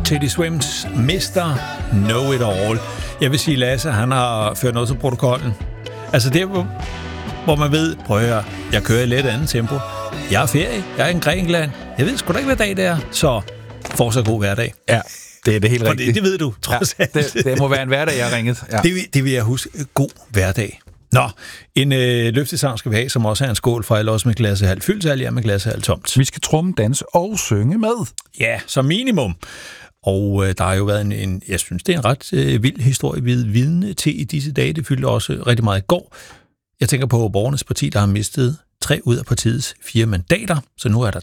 Teddy Swims Mr. Know It All. Jeg vil sige, Lasse, han har ført noget til protokollen. Altså der, hvor man ved, prøv at høre, jeg kører i lidt andet tempo. Jeg er ferie, jeg er i Grækenland. Jeg ved sgu da ikke, hvad dag det er, så fortsat god hverdag. Ja, det er det helt rigtigt. Det ved du, trods alt. Det må være en hverdag, jeg har ringet. Ja. Det vil jeg huske. God hverdag. Nå, en løftesang skal vi have, som også er en skål for alle os med glassehalv fyldt, så alle jer med glassehalv tomt. Vi skal tromme, danse og synge med. Ja, som minimum. Og der har jo været jeg synes, det er en ret vild historie, vi er vidne til i disse dage. Det fyldte også rigtig meget i går. Jeg tænker på Borgernes Parti, der har mistet 3 ud af partiets 4 mandater, så nu er der